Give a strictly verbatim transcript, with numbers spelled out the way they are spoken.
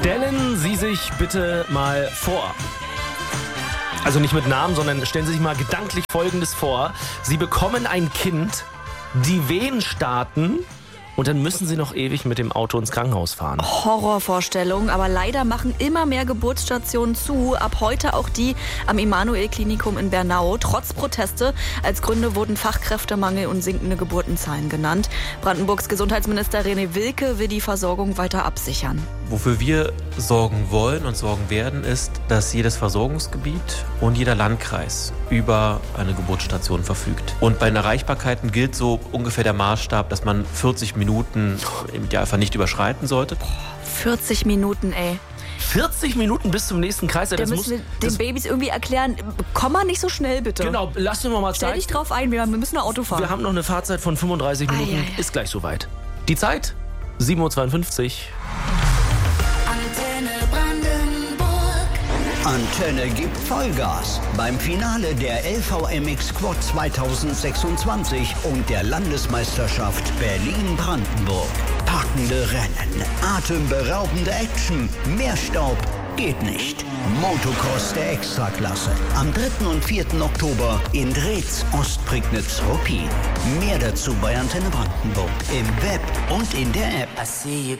Stellen Sie sich bitte mal vor. Also nicht mit Namen, sondern stellen Sie sich mal gedanklich Folgendes vor. Sie bekommen ein Kind, die Wehen starten und dann müssen Sie noch ewig mit dem Auto ins Krankenhaus fahren. Horrorvorstellung, aber leider machen immer mehr Geburtsstationen zu. Ab heute auch die am Emanuel-Klinikum in Bernau. Trotz Proteste. Als Gründe wurden Fachkräftemangel und sinkende Geburtenzahlen genannt. Brandenburgs Gesundheitsminister René Wilke will die Versorgung weiter absichern. Wofür wir sorgen wollen und sorgen werden, ist, dass jedes Versorgungsgebiet und jeder Landkreis über eine Geburtsstation verfügt. Und bei den Erreichbarkeiten gilt so ungefähr der Maßstab, dass man vierzig Minuten im Idealfall nicht überschreiten sollte. vierzig Minuten, ey. vierzig Minuten bis zum nächsten Kreis. Da Das müssen wir muss, den das, Babys irgendwie erklären, komm mal nicht so schnell, bitte. Genau, lass mir mal Stell Zeit. dich drauf ein, wir müssen ein Auto fahren. Wir haben noch eine Fahrzeit von fünfunddreißig Minuten. Ei, ei, ei. Ist gleich soweit. Die Zeit? sieben Uhr zweiundfünfzig. Antenne Brandenburg. Antenne gibt Vollgas beim Finale der L V M X Quad zweitausendsechsundzwanzig und der Landesmeisterschaft Berlin-Brandenburg. Packende Rennen, atemberaubende Action, mehr Staub geht nicht. Motocross der Extraklasse. Am dritten und vierten Oktober in Drez, Ostprignitz, Ruppin. Mehr dazu bei Antenne Brandenburg im Web und in der App. I see you